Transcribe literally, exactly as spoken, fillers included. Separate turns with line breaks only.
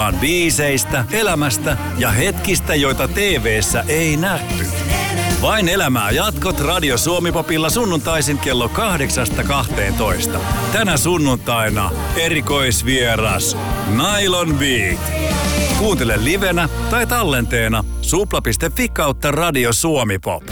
Puhutaan biiseistä, elämästä ja hetkistä, joita T V:ssä ei nähty. Vain elämää jatkot Radio Suomi-popilla sunnuntaisin kello kahdeksasta kahteentoista. Tänä sunnuntaina erikoisvieras Nylon Beat. Kuuntele livenä tai tallenteena supla piste fi kautta Radio Suomi Pop.